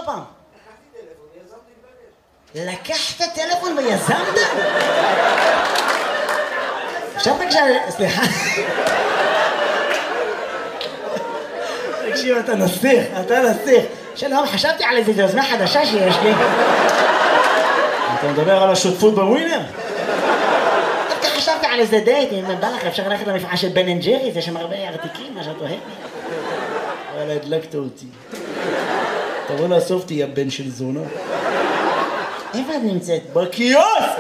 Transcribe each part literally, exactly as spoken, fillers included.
פעם? לקחת טלפון ויזמת? עכשיו תקשיב, סליחה. תקשיב, אתה נסיך, אתה נסיך. שלום, חשבתי על איזו יוזמה חדשה שיש לי. אתה מדבר על השותפות בווינר? דווקא חשבתי על איזה דייט, אם בא לך אפשר ללכת למפעל של בן אנד ג'ריס, יש שם הרבה ארטיקים, מה שאת אוהבת. וואלה, הדלקת אותי. תבוא לאסוף אותי, יא בן של זונה. איפה את נמצאת? בקיוסק!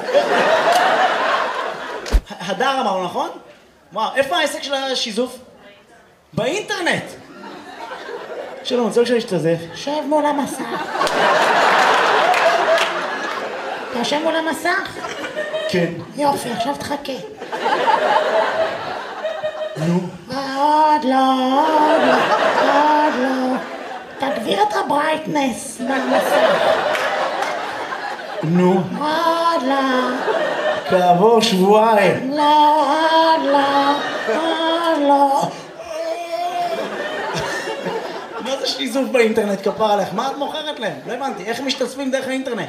הדר אמרנו, נכון? וואו, איפה העסק של השיזוף? באינטרנט! שלום, צריך להשתזף. שב מול המסך. אתה יושב מול המסך? כן. יופי, עכשיו תחכה. נו. עוד לא, עוד לא, עוד לא. תגביר את הברייטנס במסך. נו. עוד לא. כעבור שבועיים. לא, עוד לא, עוד לא. מה זה שיזוף באינטרנט, כפר עליך? מה את מוכרת להם? לא הבנתי, איך משתתפים דרך האינטרנט?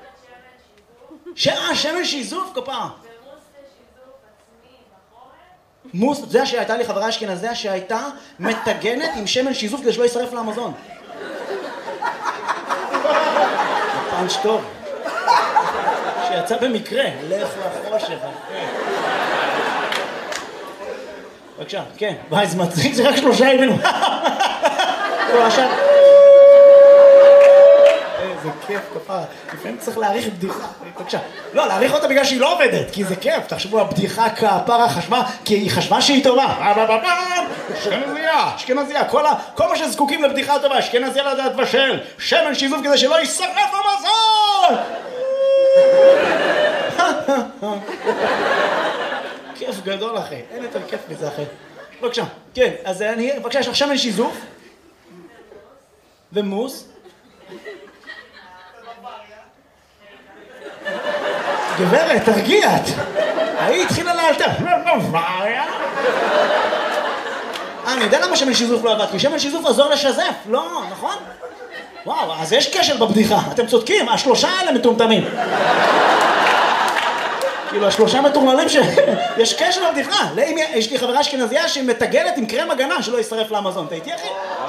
שעה, שמן שיזוף, כפר. מוס, זה שהייתה לי חברה אשכנזיה שהייתה מטגנת עם שמן שיזוף כדי שלא ישרף לאמזון. פאנץ' טוב. שיצא במקרה, לך לחושך. בבקשה, כן. וואי, זה מצחיק, זה רק שלושה יבינו. עכשיו... איזה כיף, כפרה. לפעמים צריך להעריך בדיחה. בבקשה. לא, להעריך אותה בגלל שהיא לא עובדת, כי זה כיף. תחשבו, הבדיחה כפרה חשבה, כי היא חשבה שהיא טובה. אשכנזיה, אשכנזיה. כל מה שזקוקים לבדיחה טובה, אשכנזיה לדעת בשל. שמן שיזוף כדי שלא ישרף המזון! כיף גדול, אחי. אין יותר כיף מזה, אחי. בבקשה. כן, אז אני... בבקשה, יש לך שמן שיזוף. ומוס. גברת, תרגיעת. ההיא התחילה לאלתר. בוואריה? אה, אני יודע למה שמן שיזוף לא עבד, כי שמן שיזוף עזור לשזף, לא, נכון? וואו, אז יש קשר בבדיחה, אתם צודקים, השלושה האלה מטומטמים. כאילו, השלושה מטורללים ש... יש קשר בבדיחה. יש לי חברה אשכנזיה שמטגנת עם קרם הגנה שלא ישרף לאמזון. אתה איתי, אחי?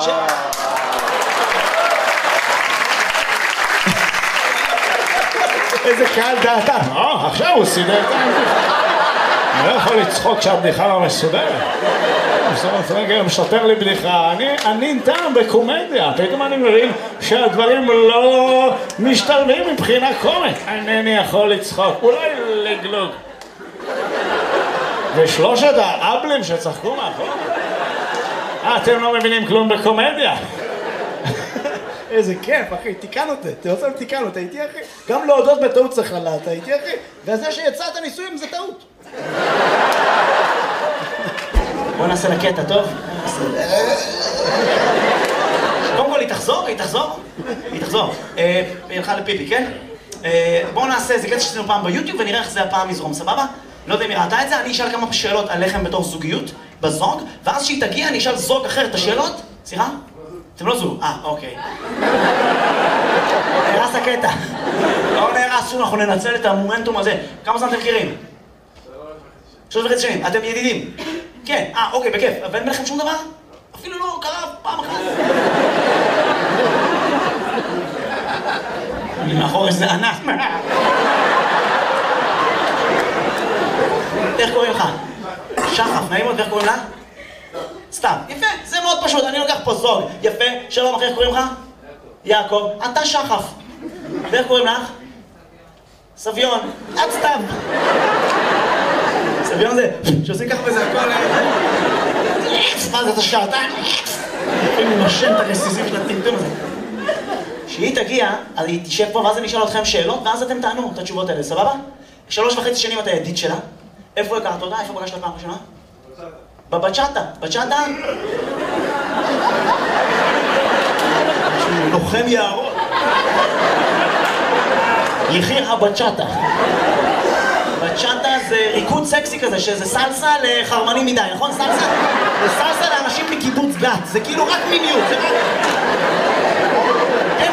איזה קהל דעתה. אה, עכשיו הוא סידר את הבדיחה. אני לא יכול לצחוק שהבדיחה לא מסודרת. בסוף רגע משתר לי בדיחה. אני טעם בקומדיה. פתאום אני מבין שהדברים לא משתלבים מבחינה קומית. אינני יכול לצחוק. אולי לגלוג. ושלושת האבלים שצחקו מאחור. אתם לא מבינים כלום בקומדיה. איזה כיף, אחי, תיקן אותי, אתה רוצה לתיקן אותי, הייתי אחי? גם להודות בטעות צריך לדעת, אתה הייתי אחי? וזה שיצאת ניסויים זה טעות. בוא נעשה לקטע, טוב? קודם כל, היא תחזור, היא תחזור, היא תחזור. היא הלכה לפיפי, כן? בואו נעשה איזה קטע שעשינו פעם ביוטיוב ונראה איך זה הפעם יזרום, סבבה? לא יודע אם היא ראתה את זה, אני אשאל כמה שאלות עליכם בתור זוגיות, בזוג, ואז שהיא תגיע אני אשאל זוג אחר את השאלות, סליחה? אתם לא זוג, אה, אוקיי. נהרס הקטע. לא נהרס שוב, אנחנו ננצל את המומנטום הזה. כמה זמן אתם מכירים? שלוש וחצי שנים. אתם ידידים? כן, אה, אוקיי, בכיף. ואין ביניכם שום דבר? אפילו לא קרה פעם אחת. מאחור איזה ענק. איך קוראים לך? שחף, נעים מאוד, איך קוראים לה? סתם, יפה, זה מאוד פשוט, אני לוקח פה זוג, יפה, שלום אחי, איך קוראים לך? יעקב, אתה שחף. ואיך קוראים לך? סביון, את סתם. סביון זה, שעושים ככה בזה הכל... מה זה, אתה שעתיים? אני נושם את הרסיסים של הטמטום הזה. כשהיא תגיע, אז היא תשב פה, ואז אני אשאל אתכם שאלות, ואז אתם תענו את התשובות האלה, סבבה? שלוש וחצי שנים אתה ידיד שלה. איפה הכרת אותה? איפה פגשת פעם ראשונה? בבצ'אטה, בצ'אטה? שהוא לוחם יערות. יחיר הבצ'אטה. בצ'אטה זה ריקוד סקסי כזה, שזה סלסה לחרמנים מדי, נכון? סלסה? זה סלסה לאנשים מקיבוץ גת, זה כאילו רק מיניות, זה רק...